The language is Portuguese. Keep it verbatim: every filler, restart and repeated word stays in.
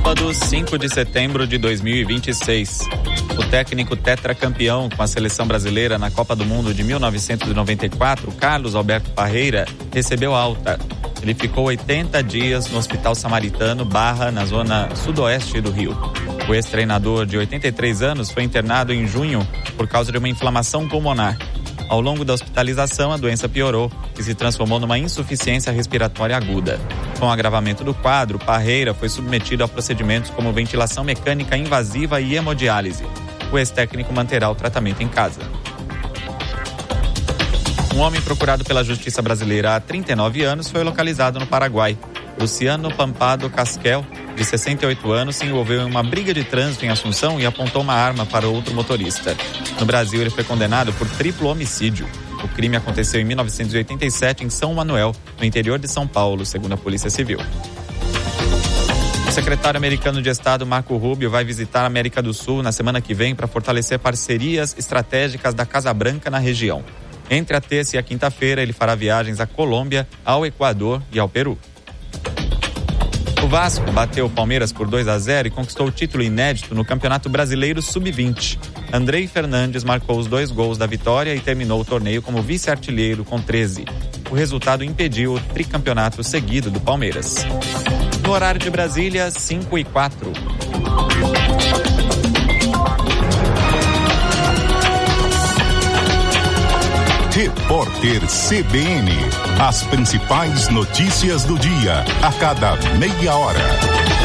Sábado, cinco de setembro de dois mil e vinte e seis. O técnico tetracampeão com a seleção brasileira na Copa do Mundo de mil novecentos e noventa e quatro, Carlos Alberto Parreira, recebeu alta. Ele ficou oitenta dias no Hospital Samaritano Barra, na zona sudoeste do Rio. O ex-treinador de oitenta e três anos foi internado em junho por causa de uma inflamação pulmonar. Ao longo da hospitalização, a doença piorou e se transformou numa insuficiência respiratória aguda. Com o agravamento do quadro, Parreira foi submetido a procedimentos como ventilação mecânica invasiva e hemodiálise. O ex-técnico manterá o tratamento em casa. Um homem procurado pela Justiça Brasileira há trinta e nove anos foi localizado no Paraguai. Luciano Pampado Casquel, de sessenta e oito anos, se envolveu em uma briga de trânsito em Assunção e apontou uma arma para outro motorista. No Brasil, ele foi condenado por triplo homicídio. O crime aconteceu em mil novecentos e oitenta e sete em São Manuel, no interior de São Paulo, segundo a Polícia Civil. O secretário americano de Estado, Marco Rubio, vai visitar a América do Sul na semana que vem para fortalecer parcerias estratégicas da Casa Branca na região. Entre a terça e a quinta-feira, ele fará viagens à Colômbia, ao Equador e ao Peru. O Vasco bateu o Palmeiras por dois a zero e conquistou o título inédito no Campeonato Brasileiro sub vinte. Andrei Fernandes marcou os dois gols da vitória e terminou o torneio como vice-artilheiro com treze. O resultado impediu o tricampeonato seguido do Palmeiras. No horário de Brasília, cinco e quatro. Repórter C B N. As principais notícias do dia, a cada meia hora.